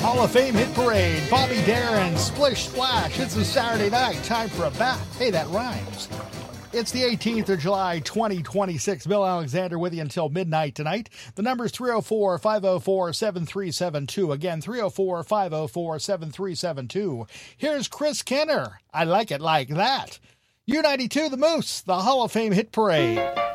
Hall of Fame Hit Parade. Bobby Darin, Splish Splash. It's a Saturday night. Time for a bath. Hey, that rhymes. It's the 18th of July, 2026. Bill Alexander with you until midnight tonight. The number is 304-504-7372. Again, 304-504-7372. Here's Chris Kenner. I like it like that. U92, the Moose, the Hall of Fame Hit Parade.